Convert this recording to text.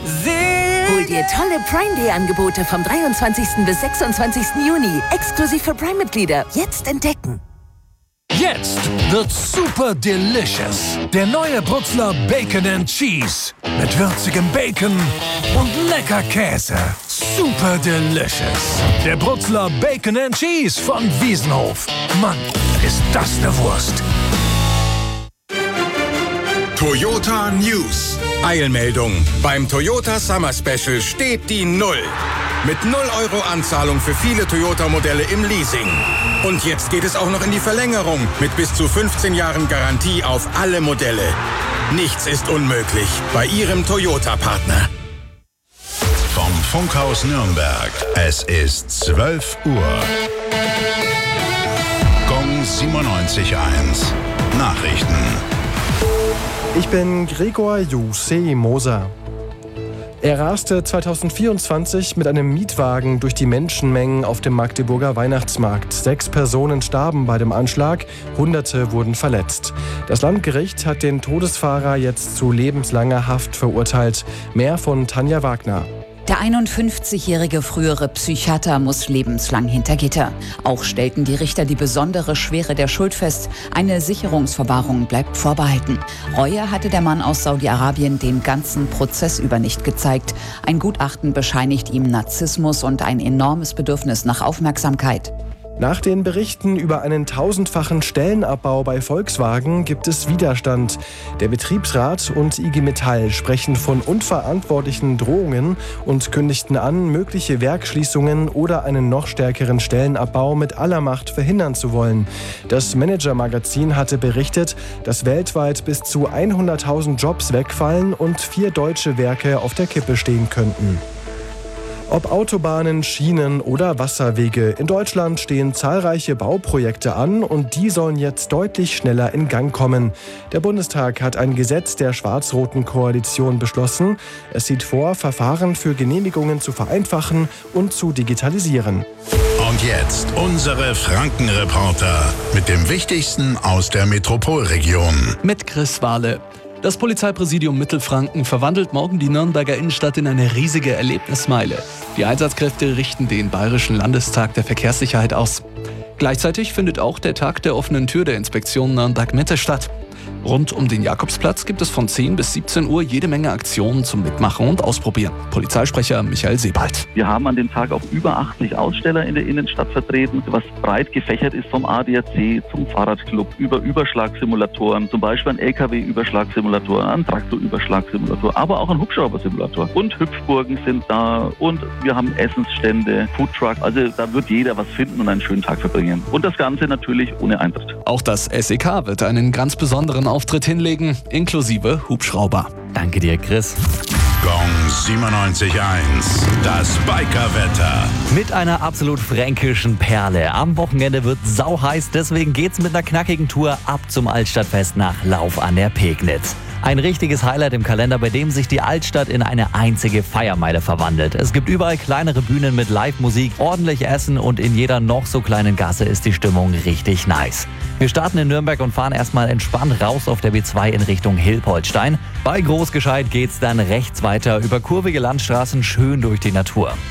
Hol dir tolle Prime Day Angebote vom 23. bis 26. Juni. Exklusiv für Prime-Mitglieder. Jetzt entdecken. Jetzt wird super delicious. Der neue Brutzler Bacon and Cheese. Mit würzigem Bacon und lecker Käse. Super delicious. Der Brutzler Bacon and Cheese von Wiesenhof. Mann, ist das eine Wurst. Toyota News. Eilmeldung. Beim Toyota Summer Special steht die 0. Mit 0 € Anzahlung für viele Toyota-Modelle im Leasing. Und jetzt geht es auch noch in die Verlängerung mit bis zu 15 Jahren Garantie auf alle Modelle. Nichts ist unmöglich bei Ihrem Toyota-Partner. Vom Funkhaus Nürnberg. Es ist 12 Uhr. Gong 97.1. Nachrichten. Ich bin Gregor Jussi Moser. Er raste 2024 mit einem Mietwagen durch die Menschenmengen auf dem Magdeburger Weihnachtsmarkt. 6 Personen starben bei dem Anschlag, Hunderte wurden verletzt. Das Landgericht hat den Todesfahrer jetzt zu lebenslanger Haft verurteilt. Mehr von Tanja Wagner. Der 51-jährige frühere Psychiater muss lebenslang hinter Gitter. Auch stellten die Richter die besondere Schwere der Schuld fest. Eine Sicherungsverwahrung bleibt vorbehalten. Reue hatte der Mann aus Saudi-Arabien den ganzen Prozess über nicht gezeigt. Ein Gutachten bescheinigt ihm Narzissmus und ein enormes Bedürfnis nach Aufmerksamkeit. Nach den Berichten über einen 1000-fachen Stellenabbau bei Volkswagen gibt es Widerstand. Der Betriebsrat und IG Metall sprechen von unverantwortlichen Drohungen und kündigten an, mögliche Werksschließungen oder einen noch stärkeren Stellenabbau mit aller Macht verhindern zu wollen. Das Manager-Magazin hatte berichtet, dass weltweit bis zu 100.000 Jobs wegfallen und 4 deutsche Werke auf der Kippe stehen könnten. Ob Autobahnen, Schienen oder Wasserwege, in Deutschland stehen zahlreiche Bauprojekte an und die sollen jetzt deutlich schneller in Gang kommen. Der Bundestag hat ein Gesetz der schwarz-roten Koalition beschlossen. Es sieht vor, Verfahren für Genehmigungen zu vereinfachen und zu digitalisieren. Und jetzt unsere Franken-Reporter mit dem Wichtigsten aus der Metropolregion. Mit Chris Wahle. Das Polizeipräsidium Mittelfranken verwandelt morgen die Nürnberger Innenstadt in eine riesige Erlebnismeile. Die Einsatzkräfte richten den Bayerischen Landestag der Verkehrssicherheit aus. Gleichzeitig findet auch der Tag der offenen Tür der Inspektion Nürnberg-Mitte statt. Rund um den Jakobsplatz gibt es von 10 bis 17 Uhr jede Menge Aktionen zum Mitmachen und Ausprobieren. Polizeisprecher Michael Sebald. Wir haben an dem Tag auch über 80 Aussteller in der Innenstadt vertreten, was breit gefächert ist vom ADAC zum Fahrradclub über Überschlagsimulatoren, zum Beispiel ein LKW-Überschlagsimulator, ein Traktor-Überschlagsimulator, aber auch ein Hubschrauber-Simulator. Und Hüpfburgen sind da und wir haben Essensstände, Foodtruck. Also da wird jeder was finden und einen schönen Tag verbringen. Und das Ganze natürlich ohne Eintritt. Auch das SEK wird einen ganz besonderen Auftritt hinlegen, inklusive Hubschrauber. Danke dir, Chris. Gong 97.1, das Bikerwetter. Mit einer absolut fränkischen Perle. Am Wochenende wird sauheiß, deswegen geht's mit einer knackigen Tour ab zum Altstadtfest nach Lauf an der Pegnitz. Ein richtiges Highlight im Kalender, bei dem sich die Altstadt in eine einzige Feiermeile verwandelt. Es gibt überall kleinere Bühnen mit Live-Musik, ordentlich Essen und in jeder noch so kleinen Gasse ist die Stimmung richtig nice. Wir starten in Nürnberg und fahren erstmal entspannt raus auf der B2 in Richtung Hilpoltstein. Bei Großgescheid geht's dann rechts weiter über kurvige Landstraßen schön durch die Natur.